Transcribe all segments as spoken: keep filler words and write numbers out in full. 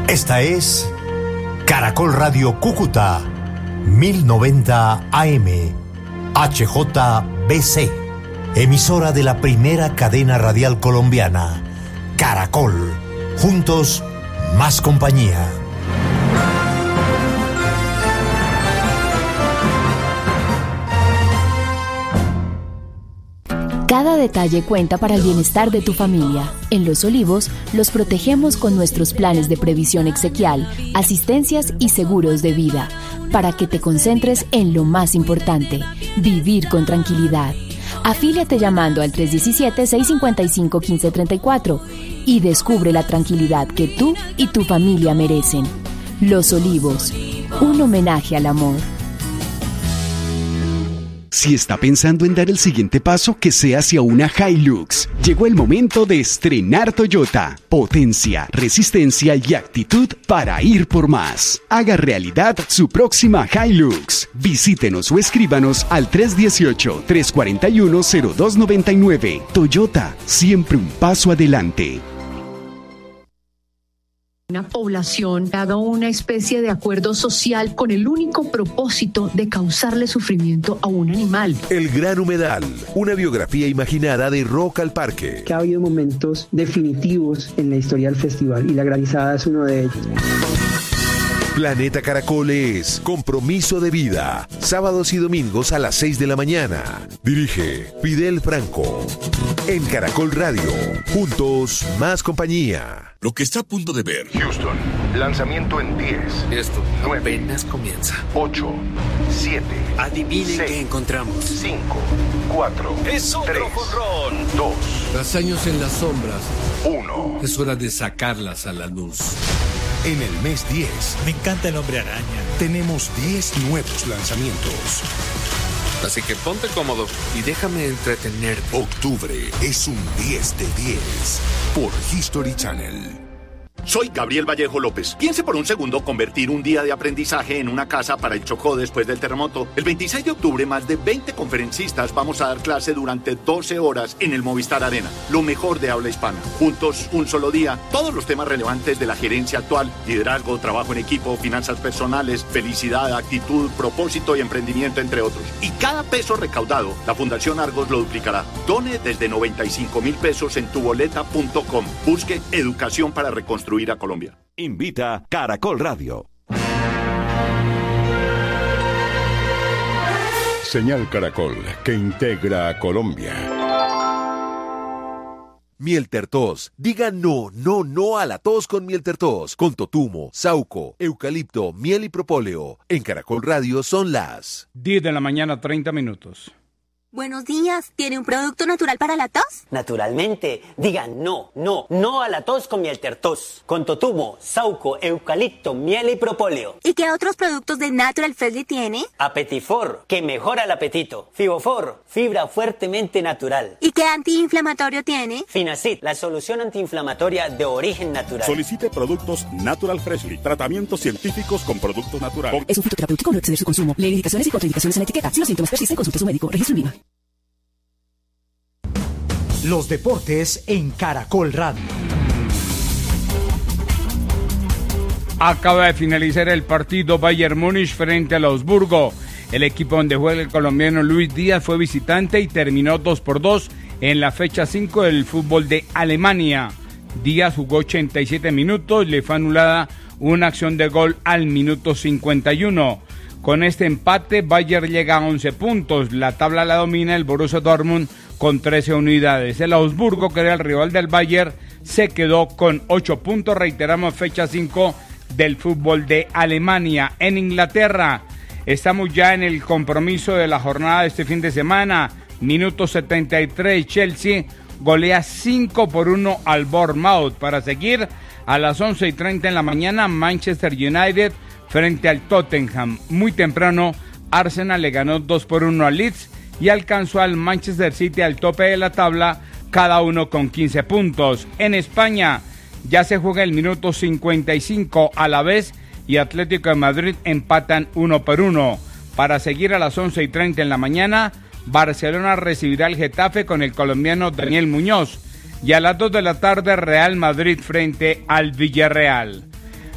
Esta es Caracol Radio Cúcuta, mil noventa A M, H J B C, emisora de la primera cadena radial colombiana, Caracol, juntos, más compañía. Cada detalle cuenta para el bienestar de tu familia. En Los Olivos, los protegemos con nuestros planes de previsión exequial, asistencias y seguros de vida, para que te concentres en lo más importante, vivir con tranquilidad. Afíliate llamando al tres uno siete, seis cinco cinco, uno cinco tres cuatro y descubre la tranquilidad que tú y tu familia merecen. Los Olivos, un homenaje al amor. Si está pensando en dar el siguiente paso, que sea hacia una Hilux. Llegó el momento de estrenar Toyota. Potencia, resistencia y actitud para ir por más. Haga realidad su próxima Hilux. Visítenos o escríbanos al tres uno ocho, tres cuatro uno, cero dos nueve nueve. Toyota, siempre un paso adelante. Una población haga una especie de acuerdo social con el único propósito de causarle sufrimiento a un animal. El Gran Humedal, una biografía imaginada de Rock al Parque. Que ha habido momentos definitivos en la historia del festival y la granizada es uno de ellos. Planeta Caracol es Compromiso de Vida, sábados y domingos a las seis de la mañana. Dirige Fidel Franco. En Caracol Radio, juntos, más compañía. Lo que está a punto de ver. Houston, lanzamiento en diez. Esto nueve, apenas comienza. ocho, siete. Adivinen seis, qué encontramos. cinco, cuatro, es otro tres, jonrón. dos. Tras años en las sombras, uno. Es hora de sacarlas a la luz. En el mes diez, me encanta el Hombre Araña. Tenemos diez nuevos lanzamientos. Así que ponte cómodo y déjame entretenerte. Octubre es un diez de diez por History Channel. Soy Gabriel Vallejo López. Piense por un segundo convertir un día de aprendizaje en una casa para el Chocó después del terremoto. El veintiséis de octubre, más de veinte conferencistas vamos a dar clase durante doce horas en el Movistar Arena. Lo mejor de habla hispana. Juntos, un solo día. Todos los temas relevantes de la gerencia actual. Liderazgo, trabajo en equipo, finanzas personales, felicidad, actitud, propósito y emprendimiento, entre otros. Y cada peso recaudado, la Fundación Argos lo duplicará. Done desde noventa y cinco mil pesos en tuboleta punto com. Busque educación para reconstruir a Colombia. Invita Caracol Radio. Señal Caracol, que integra a Colombia. Miel Tertos. Diga no, no, no a la tos con Miel Tertos. Con totumo, sauco, eucalipto, miel y propóleo. En Caracol Radio son las diez de la mañana, treinta minutos. Buenos días. ¿Tiene un producto natural para la tos? Naturalmente. Diga no, no, no a la tos con Miel Tertos. Con totumo, sauco, eucalipto, miel y propóleo. ¿Y qué otros productos de Natural Freshly tiene? Apetifor, que mejora el apetito. Fibofor, fibra fuertemente natural. ¿Y qué antiinflamatorio tiene? Finacid, la solución antiinflamatoria de origen natural. Solicite productos Natural Freshly. Tratamientos científicos con productos naturales. Es un fitoterapéutico, no exceder su consumo. Lee indicaciones y contraindicaciones en la etiqueta. Si los síntomas persisten, consulte a su médico. Registro INVIMA. Los deportes en Caracol Radio. Acaba de finalizar el partido Bayern Múnich frente al Augsburgo. El equipo donde juega el colombiano Luis Díaz fue visitante y terminó dos por dos en la fecha cinco del fútbol de Alemania. Díaz jugó ochenta y siete minutos, le fue anulada una acción de gol al minuto cincuenta y uno. Con este empate, Bayern llega a once puntos. La tabla la domina el Borussia Dortmund con trece unidades. El Augsburgo, que era el rival del Bayern, se quedó con ocho puntos. Reiteramos, fecha cinco del fútbol de Alemania. En Inglaterra, estamos ya en el compromiso de la jornada de este fin de semana. Minuto setenta y tres, Chelsea golea cinco por uno al Bournemouth. Para seguir, a las once y treinta en la mañana, Manchester United frente al Tottenham. Muy temprano, Arsenal le ganó dos por uno al Leeds y alcanzó al Manchester City al tope de la tabla, cada uno con quince puntos. En España ya se juega el minuto cincuenta y cinco, Alavés y Atlético de Madrid empatan uno por uno. Para seguir, a las once y treinta en la mañana, Barcelona recibirá al Getafe con el colombiano Daniel Muñoz, y a las dos de la tarde, Real Madrid frente al Villarreal.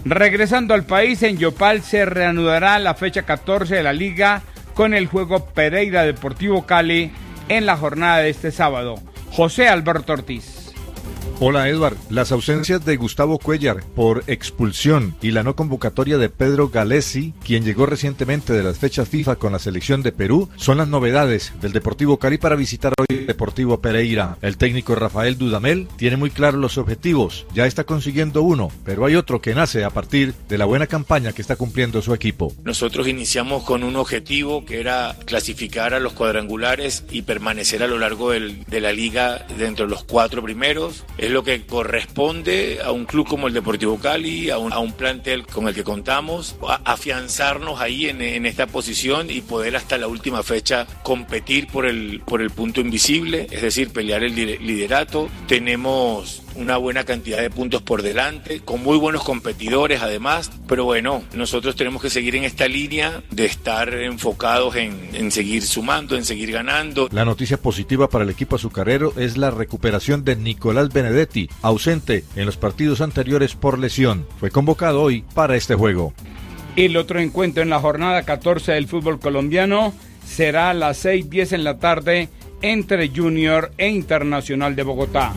Regresando al país, en Yopal se reanudará la fecha catorce de la liga con el juego Pereira Deportivo Cali en la jornada de este sábado. José Alberto Ortiz. Hola Edward, las ausencias de Gustavo Cuellar por expulsión y la no convocatoria de Pedro Galesi, quien llegó recientemente de las fechas FIFA con la selección de Perú, son las novedades del Deportivo Cali para visitar hoy el Deportivo Pereira. El técnico Rafael Dudamel tiene muy claros los objetivos, ya está consiguiendo uno, pero hay otro que nace a partir de la buena campaña que está cumpliendo su equipo. Nosotros iniciamos con un objetivo que era clasificar a los cuadrangulares y permanecer a lo largo del, de la liga dentro de los cuatro primeros. Es lo que corresponde a un club como el Deportivo Cali, a un, a un plantel con el que contamos, a, afianzarnos ahí en, en esta posición y poder hasta la última fecha competir por el, por el punto invisible, es decir, pelear el liderato. Tenemos una buena cantidad de puntos por delante, con muy buenos competidores además, pero bueno, nosotros tenemos que seguir en esta línea de estar enfocados en, en seguir sumando, en seguir ganando. La noticia positiva para el equipo azucarero es la recuperación de Nicolás Benedetti, ausente en los partidos anteriores por lesión. Fue convocado hoy para este juego. El otro encuentro en la jornada catorce del fútbol colombiano será a las seis diez en la tarde entre Junior e Internacional de Bogotá.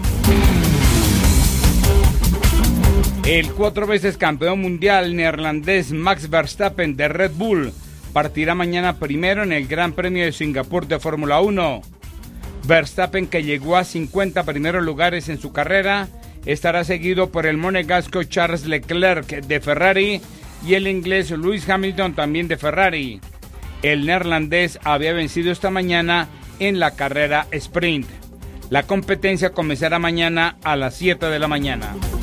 El cuatro veces campeón mundial neerlandés Max Verstappen de Red Bull partirá mañana primero en el Gran Premio de Singapur de Fórmula uno. Verstappen, que llegó a cincuenta primeros lugares en su carrera, estará seguido por el monegasco Charles Leclerc de Ferrari y el inglés Lewis Hamilton también de Ferrari. El neerlandés había vencido esta mañana en la carrera sprint. La competencia comenzará mañana a las siete de la mañana.